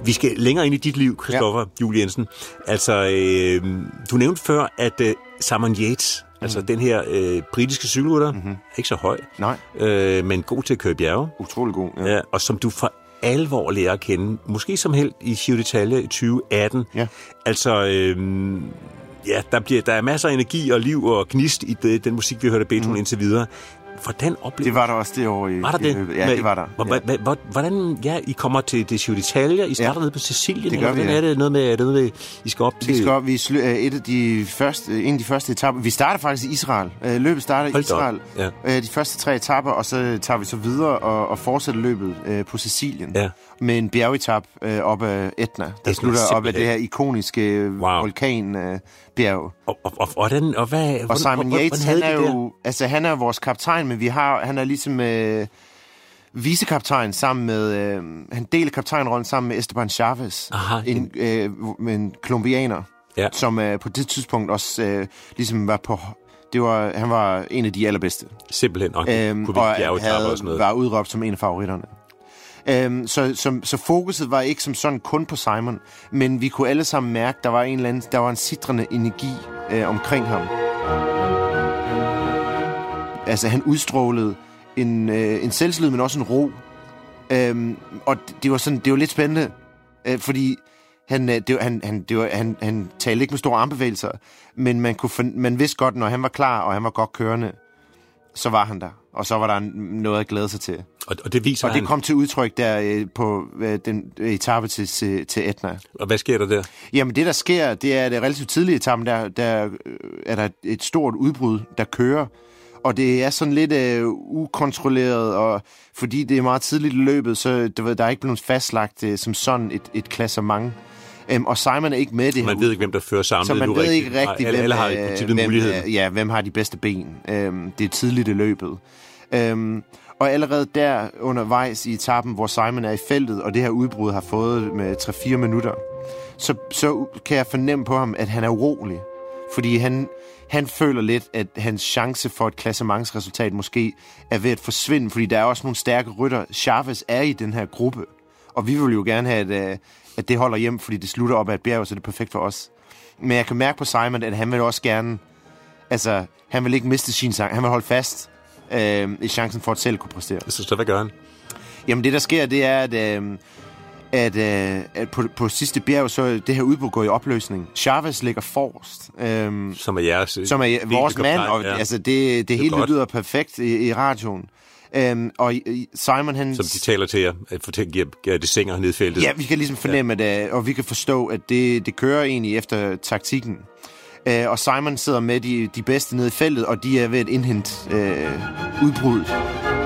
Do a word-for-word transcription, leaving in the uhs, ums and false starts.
Vi skal længere ind i dit liv, Christoffer ja. Juel Jensen. Altså, øh, du nævnte før, at øh, Simon Yates, mm. altså den her øh, britiske cykelrytter, mm-hmm. ikke så høj, Nej. Øh, men god til at køre bjerge. Utrolig god, ja. ja. Og som du for alvor lærer at kende, måske som held i Giro d'Italia i tyve atten. Ja. Altså, øh, ja, der, bliver, der er masser af energi og liv og gnist i det, den musik, vi hørte af Beethoven mm. indtil videre. Hvordan oplevede det var der også det år i... Var der det? Ja, det var der. Ja. Hvordan, ja, I kommer til det Giro d'Italia, I starter ja. nede på Sicilien, det gør vi, ja. er det noget med, er det noget med, I skal op til... Vi skal op, vi sl- et af de første, en af de første etaper, vi starter faktisk i Israel. Løbet starter i Israel, ja. de første tre etaper, og så tager vi så videre og, og fortsætter løbet øh, på Sicilien. Ja. Med en bjergetap øh, op ad Etna, der Etna, slutter op af det her ikoniske wow. vulkanbjerg. Og, og, og, hvordan, og hvad... Og Simon Yates, han er jo... Altså, han er vores kaptajn, men vi har... Han er ligesom... Øh, vicekaptajn sammen med... Øh, han deler kaptajnrollen sammen med Esteban Chavez. Aha, en, øh, en kolumbianer, ja. som øh, på det tidspunkt også øh, ligesom var på... Det var, han var en af de allerbedste. Simpelthen. Og, øhm, og havde, og sådan noget. Var udråbt som en af favoritterne. Øhm, så, så, så fokuset var ikke som sådan kun på Simon, men vi kunne alle sammen mærke, der var en eller anden, der var en sitrende energi øh, omkring ham. Altså han udstrålede en, øh, en selvtillid, men også en ro. Øhm, og det var sådan, det var lidt spændende, øh, fordi han, det, han, han, det var, han, han talte ikke med store armbevægelser, men man, kunne, man vidste godt, når han var klar, og han var godt kørende, så var han der. Og så var der noget at glæde sig til. Og, og det viser Og det han... kom til udtryk der øh, på øh, den etape til, til Etna. Og hvad sker der der? Jamen det, der sker, det er, at det relativt tidlige etappen, der, der øh, er der et stort udbrud, der kører. Og det er sådan lidt øh, ukontrolleret, og fordi det er meget tidligt i løbet, så der, der er ikke blevet fastlagt øh, som sådan et, et klassement. Um, og Simon er ikke med det. Man ved ikke, hvem der fører samlet. Så man ved rigtigt. ikke rigtigt, alle, hvem, alle har i princippet hvem, muligheden. Ja, hvem har de bedste ben. Um, det er tidligt i løbet. Um, og allerede der undervejs i etappen, hvor Simon er i feltet, og det her udbrud har fået med tre fire minutter, så, så kan jeg fornemme på ham, at han er urolig. Fordi han, han føler lidt, at hans chance for et klassementsresultat måske er ved at forsvinde, fordi der er også nogle stærke rytter. Chavez er i den her gruppe, og vi vil jo gerne have, at, at det holder hjem, fordi det slutter op ad et bjerg, så det er perfekt for os. Men jeg kan mærke på Simon, at han vil også gerne, altså, han vil ikke miste sin sang, han vil holde fast øh, i chancen for at selv kunne præstere. Så, så hvad gør han? Jamen det, der sker, det er, at, øh, at, øh, at på, på sidste bjerg, så det her udbrud går i opløsning. Chavez ligger forrest. Øh, som er jeres... Som er vores mand, og ja. altså, det, det, det hele lyder perfekt i, i radioen. Um, og Simon, han... Som de taler til jer, at fortælle, giver, giver det sænger ned i feltet. Ja, vi kan ligesom fornemme, ja. at, og vi kan forstå, at det, det kører egentlig efter taktikken. Uh, og Simon sidder med de, de bedste nede i feltet, og de er ved at indhente uh, udbruddet.